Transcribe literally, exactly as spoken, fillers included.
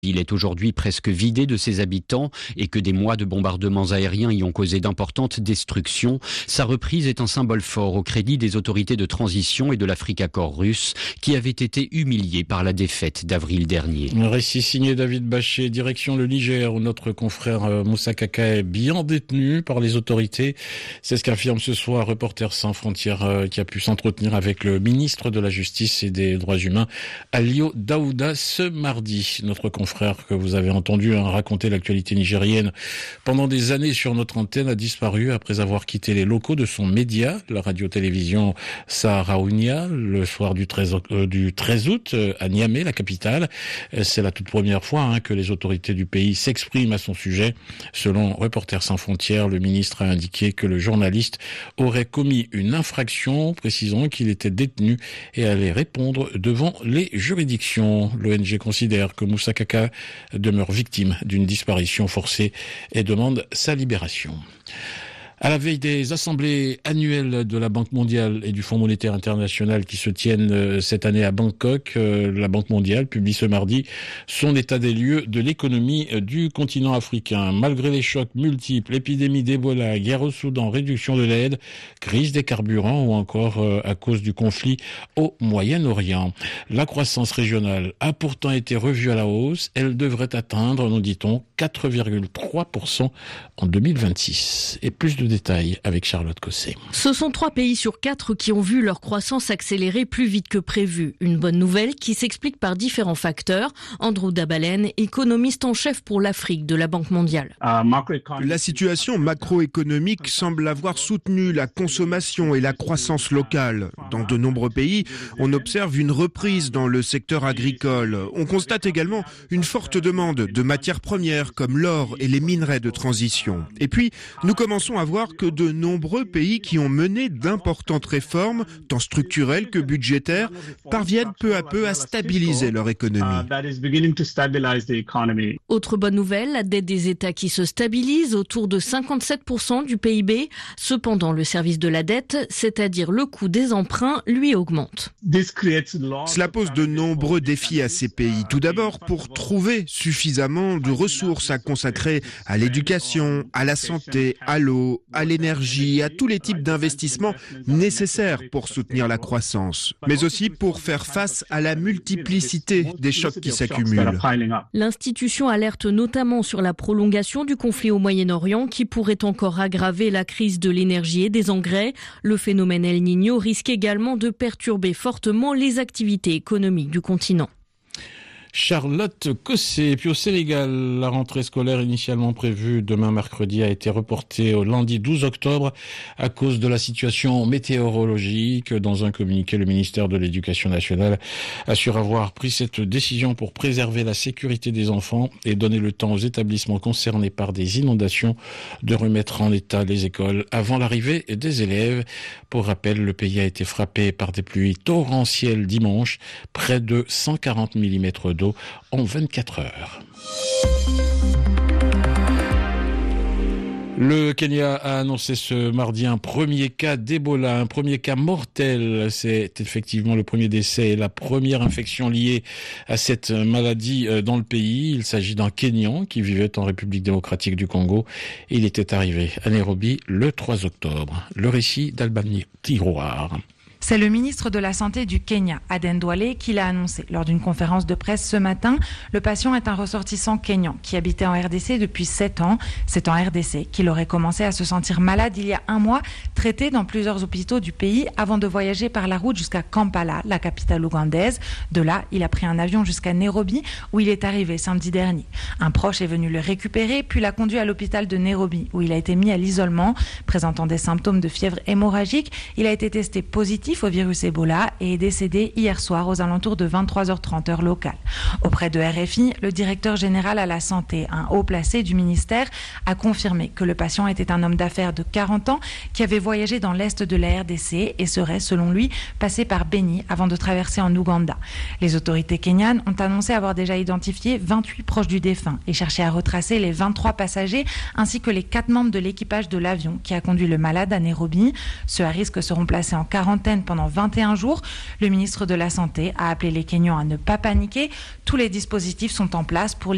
La ville est aujourd'hui presque vidée de ses habitants et que des mois de bombardements aériens y ont causé d'importantes destructions. Sa reprise est un symbole fort au crédit des autorités de transition et de l'Afrikakor russe qui avaient été humiliés par la défaite d'avril dernier. Un récit signé David Bachet, direction le Niger où notre confrère Moussa Kaka est bien détenu par les autorités. C'est ce qu'affirme ce soir Reporters sans frontières qui a pu s'entretenir avec le ministre de la Justice et des Droits humains, Alio Daouda, ce mardi. Notre confrère frère que vous avez entendu hein, raconter l'actualité nigérienne pendant des années sur notre antenne a disparu après avoir quitté les locaux de son média, la radio-télévision Saharaounia, le soir du treize, euh, du treize août euh, à Niamey, la capitale. C'est la toute première fois hein, que les autorités du pays s'expriment à son sujet. Selon Reporters sans frontières, le ministre a indiqué que le journaliste aurait commis une infraction, précisant qu'il était détenu et allait répondre devant les juridictions. L'O N G considère que Moussa Kaka demeure victime d'une disparition forcée et demande sa libération. À la veille des assemblées annuelles de la Banque mondiale et du Fonds monétaire international qui se tiennent cette année à Bangkok, la Banque mondiale publie ce mardi son état des lieux de l'économie du continent africain. Malgré les chocs multiples, épidémie d'Ebola, guerre au Soudan, réduction de l'aide, crise des carburants ou encore à cause du conflit au Moyen-Orient. La croissance régionale a pourtant été revue à la hausse. Elle devrait atteindre, nous dit-on, quatre virgule trois pour cent en deux mille vingt-six. Et plus de détails avec Charlotte Cosset. Ce sont trois pays sur quatre qui ont vu leur croissance accélérer plus vite que prévu. Une bonne nouvelle qui s'explique par différents facteurs. Andrew Dabalen, économiste en chef pour l'Afrique de la Banque mondiale. La situation macroéconomique semble avoir soutenu la consommation et la croissance locale. Dans de nombreux pays, on observe une reprise dans le secteur agricole. On constate également une forte demande de matières premières comme l'or et les minerais de transition. Et puis, nous commençons à voir que de nombreux pays qui ont mené d'importantes réformes, tant structurelles que budgétaires, parviennent peu à peu à stabiliser leur économie. Autre bonne nouvelle, la dette des États qui se stabilise autour de cinquante-sept pour cent du P I B. Cependant, le service de la dette, c'est-à-dire le coût des emprunts, lui augmente. Cela pose de nombreux défis à ces pays. Tout d'abord, pour trouver suffisamment de ressources à consacrer à l'éducation, à la santé, à l'eau, à l'énergie, à tous les types d'investissements nécessaires pour soutenir la croissance, mais aussi pour faire face à la multiplicité des chocs qui s'accumulent. L'institution alerte notamment sur la prolongation du conflit au Moyen-Orient qui pourrait encore aggraver la crise de l'énergie et des engrais. Le phénomène El Niño risque également de perturber fortement les activités économiques du continent. Charlotte Cosset. Puis au Sénégal, la rentrée scolaire initialement prévue demain mercredi a été reportée au lundi douze octobre à cause de la situation météorologique. Dans un communiqué, le ministère de l'Éducation nationale assure avoir pris cette décision pour préserver la sécurité des enfants et donner le temps aux établissements concernés par des inondations de remettre en état les écoles avant l'arrivée des élèves. Pour rappel, le pays a été frappé par des pluies torrentielles dimanche, près de cent quarante millimètres d'eau en vingt-quatre heures. Le Kenya a annoncé ce mardi un premier cas d'Ebola, un premier cas mortel. C'est effectivement le premier décès et la première infection liée à cette maladie dans le pays. Il s'agit d'un Kenyan qui vivait en République démocratique du Congo. Il était arrivé à Nairobi le trois octobre. Le récit d'Albani Tiroir. C'est le ministre de la Santé du Kenya, Aden Duale, qui l'a annoncé lors d'une conférence de presse ce matin. Le patient est un ressortissant kényan qui habitait en R D C depuis sept ans. C'est en R D C qu'il aurait commencé à se sentir malade il y a un mois, traité dans plusieurs hôpitaux du pays avant de voyager par la route jusqu'à Kampala, la capitale ougandaise. De là, il a pris un avion jusqu'à Nairobi où il est arrivé samedi dernier. Un proche est venu le récupérer puis l'a conduit à l'hôpital de Nairobi où il a été mis à l'isolement. Présentant des symptômes de fièvre hémorragique, il a été testé positif au virus Ebola et est décédé hier soir aux alentours de vingt-trois heures trente heure locale. Auprès de R F I, le directeur général à la santé, un haut placé du ministère, a confirmé que le patient était un homme d'affaires de quarante ans qui avait voyagé dans l'est de la R D C et serait, selon lui, passé par Beni avant de traverser en Ouganda. Les autorités kenyanes ont annoncé avoir déjà identifié vingt-huit proches du défunt et cherché à retracer les vingt-trois passagers ainsi que les quatre membres de l'équipage de l'avion qui a conduit le malade à Nairobi. Ceux à risque seront placés en quarantaine pendant vingt et un jours. Le ministre de la Santé a appelé les Kenyans à ne pas paniquer. Tous les dispositifs sont en place pour